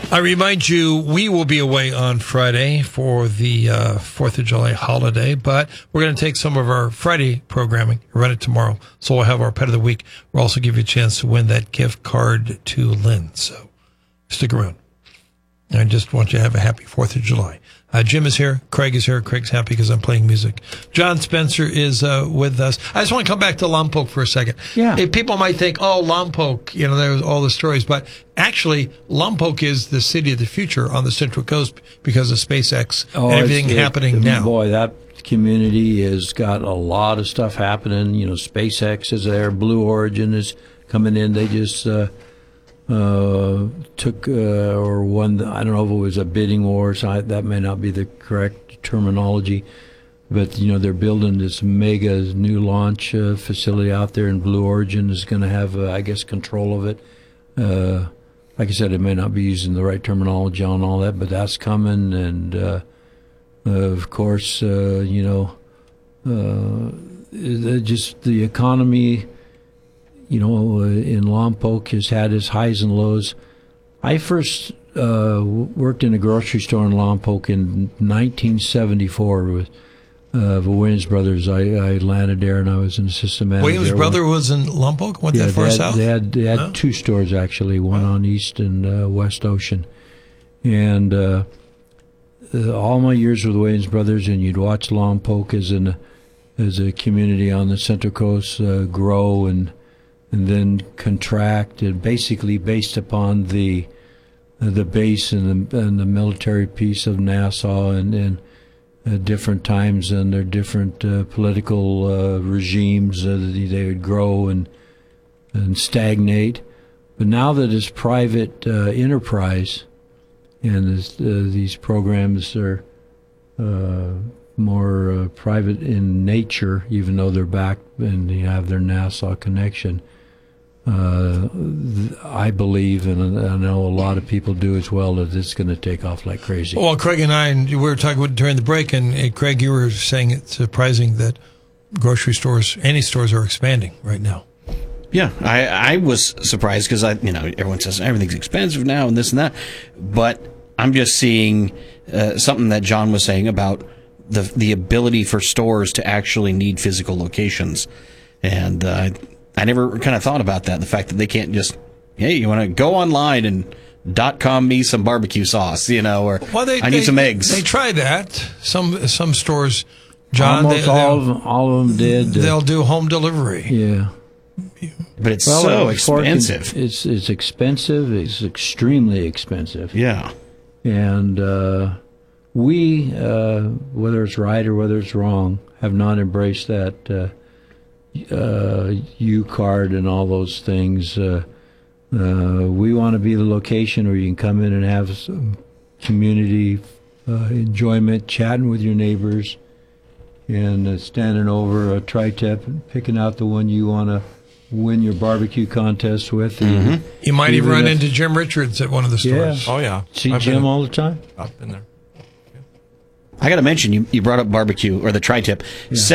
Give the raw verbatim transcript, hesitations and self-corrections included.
I remind you, we will be away on Friday for the uh, fourth of July holiday, but we're going to take some of our Friday programming and run it tomorrow. So we'll have our Pet of the Week. We'll also give you a chance to win that gift card to Lynn. So stick around. I just want you to have a happy fourth of July. Uh, Jim is here. Craig is here. Craig's happy because I'm playing music. John Spencer is uh, with us. I just want to come back to Lompoc for a second. Yeah. If people might think, oh, Lompoc, you know, there's all the stories. But actually, Lompoc is the city of the future on the Central Coast because of SpaceX oh, and everything it, happening now. Boy, that community has got a lot of stuff happening. You know, SpaceX is there. Blue Origin is coming in. They just... Uh, Uh, took uh, or won. The, I don't know if it was a bidding war. So I, that may not be the correct terminology, but you know they're building this mega new launch uh, facility out there, and Blue Origin is going to have, uh, I guess, control of it. Uh, like I said, it may not be using the right terminology on all that, but that's coming, and uh, uh, of course, uh, you know, uh, just the economy. You know, uh, in Lompoc has had its highs and lows. I first uh, worked in a grocery store in Lompoc in nineteen seventy-four with uh, the Williams Brothers. I, I landed there and I was an assistant manager. Williams Brother was in Lompoc? Went yeah, that far they had, south? They had, they had huh? two stores, actually, one huh? on East and uh, West Ocean. And uh, uh, all my years with the Williams Brothers, and you'd watch Lompoc as, an, as a community on the Central Coast uh, grow and and then contract, and basically based upon the uh, the base and the, and the military piece of Nassau, and, and uh, different times and their different uh, political uh, regimes, uh, they would grow and and stagnate. But now that it's private uh, enterprise, and this, uh, these programs are uh, more uh, private in nature, even though they're backed and you have their Nassau connection. Uh, I believe, and I know a lot of people do as well, that it's going to take off like crazy. Well, Craig and I, and we were talking about during the break, and, and Craig, you were saying it's surprising that grocery stores, any stores, are expanding right now. Yeah, I, I was surprised because I, you know, everyone says everything's expensive now and this and that, but I'm just seeing uh, something that John was saying about the the ability for stores to actually need physical locations, and uh, I never kind of thought about that. The fact that they can't just, hey, you want to go online and dot com me some barbecue sauce, you know, or well, they, I need they, some eggs. They try that. Some some stores, John, almost they, all of them, all of them did. They'll do home delivery. Yeah, but it's well, so it's expensive. It's it's expensive. It's extremely expensive. Yeah, and uh, we, uh, whether it's right or whether it's wrong, have not embraced that. Uh, Uh, U-Card and all those things. Uh, uh, we want to be the location where you can come in and have some community uh, enjoyment, chatting with your neighbors, and uh, standing over a tri-tip and picking out the one you want to win your barbecue contest with. Mm-hmm. You might even run into Jim Richards at one of the stores. Yeah. Oh, yeah. See I've Jim all the time? I've been there. I got to mention, you, you brought up barbecue or the tri-tip. Yeah.